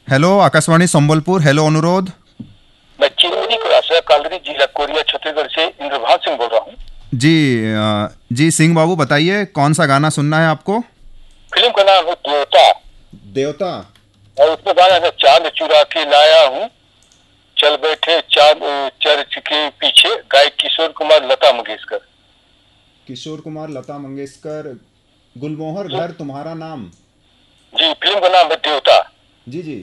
Hello Akashvani Sambalpur. Hello अनुरोध। मैं Chirmiri crassa कालरी जिला कोरिया छत्तीसगढ़ से इंद्रभान सिंह बोल रहा हूँ। जी जी सिंह बाबू बताइए कौन सा गाना सुनना है आपको? फिल्म का नाम है देवता देवता। और उसमें गाना है चांद चुरा के लाया हूँ, चल बैठे चांद चर्च के पीछे, गायक किशोर कुमार लता मंगेशकर। किशोर कुमार लता मंगेशकर। गुलमोहर घर तुम्हारा नाम। जी, फिल्म का नाम है देवता। जी जी।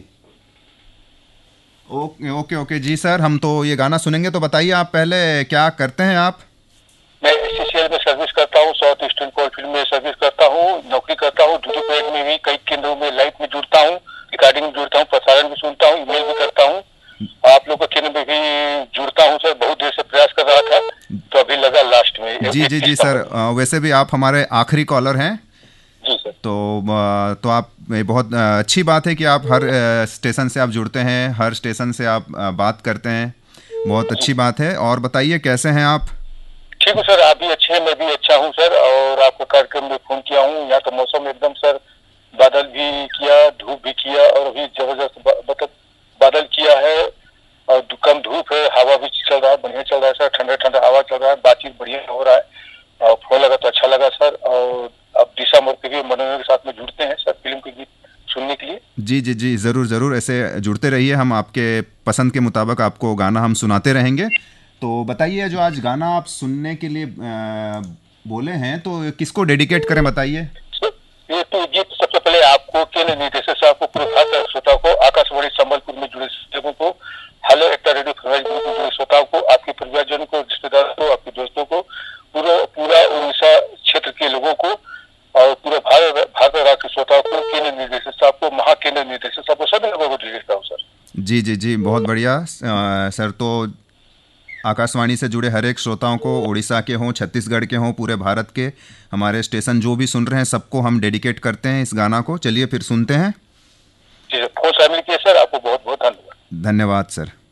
ओके ओके ओके जी सर, हम तो ये गाना सुनेंगे। तो बताइए आप पहले क्या करते हैं आप? मैं एससीसीएल में सर्विस करता हूँ, साउथ ईस्टर्न कोल फील्ड में सर्विस करता हूँ, नौकरी करता हूँ। ड्यूटी परेड में भी कई केंद्रों में लाइव में जुड़ता हूँ, रिकॉर्डिंग में जुड़ता हूँ, प्रसारण भी सुनता हूँ, ईमेल भी करता हूँ। आप लोग के केंद्र में भी जुड़ता हूँ सर। बहुत देर से प्रयास कर रहा था, तो अभी लगा लास्ट में जी जी जी सर, वैसे भी आप हमारे आखिरी कॉलर हैं। जी सर। तो आप ये बहुत अच्छी बात है कि आप हर स्टेशन से आप जुड़ते हैं, हर स्टेशन से आप बात करते हैं। बहुत अच्छी बात है। और बताइए कैसे हैं आप? ठीक हूँ सर, आप भी अच्छे हैं, मैं भी अच्छा हूँ सर। और आपको कार्यक्रम में फोन किया हूँ। यहाँ तो मौसम एकदम सर बादल भी किया, धूप भी किया, और अभी जबरदस्त बादल किया है और कम धूप है। हवा भी चल रहा है, बढ़िया चल रहा है सर, ठंडा ठंडा हवा चल रहा है, बातचीत बढ़िया हो रहा है। और फोन लगा तो अच्छा लगा सर। और अब दिशा मोड़ के भी मनोरंजन के साथ में जुड़ते हैं सर, फिल्म के गीत सुनने के लिए। जी जी जी, ज़रूर ज़रूर ऐसे जुड़ते रहिए। हम आपके पसंद के मुताबिक आपको गाना हम सुनाते रहेंगे। तो बताइए, जो आज गाना आप सुनने के लिए बोले हैं, तो किसको डेडिकेट करें बताइए। ये तो गीत सबसे पहले आपको, केंद्र निदेशक साहब को, पूरे भारत श्रोताओं को, आकाशवाणी संबलपुर में जुड़े लोगों को, हेलो एक्टर रेडियो फरवरी में जुड़े श्रोताओं को, आपके परिवारजनों को, रिश्तेदारों को, आपके दोस्तों को, पूरा पूरा उड़ीसा क्षेत्र के लोगों को, और पूरे भारत राज्य के श्रोताओं को, केंद्र निदेशक साहब को, महाकेंद्र निदेशक साहब को, सभी लोगों को भेजता हूँ सर। जी जी जी, बहुत बढ़िया सर। तो आकाशवाणी से जुड़े हर एक श्रोताओं को, उड़ीसा के हों, छत्तीसगढ़ के हों, पूरे भारत के हमारे स्टेशन जो भी सुन रहे हैं, सबको हम डेडिकेट करते हैं इस गाना को। चलिए फिर सुनते हैं। जी, फोन शामिल किए सर, आपको बहुत बहुत धन्यवाद। धन्यवाद सर।